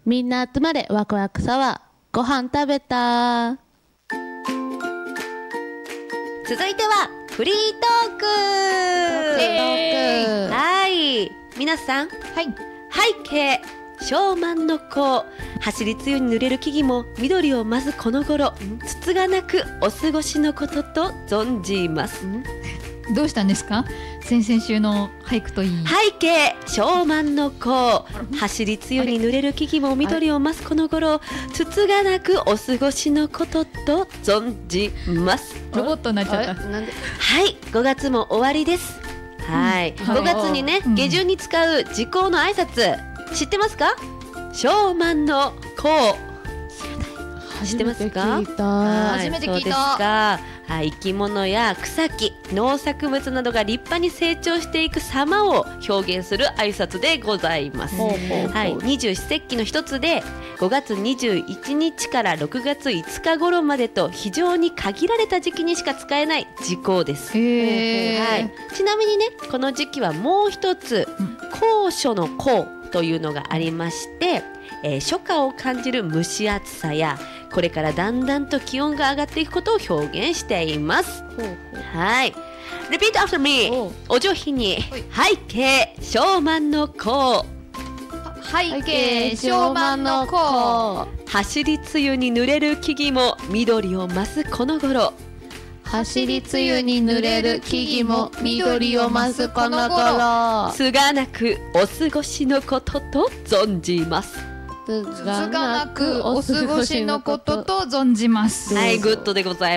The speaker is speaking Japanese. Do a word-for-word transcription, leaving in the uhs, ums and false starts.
みんな集まれワクワクサワー、ご飯食べた。 続いてはフリートーク。 えー、 はい皆さん、 はい、 背景湘南の子、走り梅雨に濡れる木々も緑を増すこの頃、つつがなくお過ごしのことと存じます。 どうしたんですか？先々週の俳句といい背景湘南の子、走り梅雨に濡れる木々も緑を増すこの頃、つつがなくお過ごしのことと存じます。 ロボットになっちゃった。 なんではい、ごがつも終わりです。はい、 うん、 ごがつにね、 うん、 下旬に使う時効の挨拶知ってますか？湘南の子、知ってますか？ 初めて聞いた。 はい初めて聞いた。 そうですか。はい、生き物や草木、農作物などが立派に成長していく様を表現する挨拶でございます。 ほうほうほう。 はい、二十四節気の一つでごがつにじゅういちにちからろくがついつか頃までと非常に限られた時期にしか使えない時効です。 へー、 はい、ちなみにね、この時期はもう一つ、 うん、 高暑の高というのがありまして、えー、初夏を感じる蒸し暑さやこれからだんだんと気温が上がっていくことを表現しています。 ほうほう。 はい、Repeat after me。 お上品に。背景湘南の子、 背景湘南の子、 走り梅雨に濡れる木々も緑を増すこの頃、 走り梅雨に濡れる木々も緑を増すこの頃、 つがなくお過ごしのことと存じます。 つつがなくお過ごしのことと存じます。 はい、グッドでございます。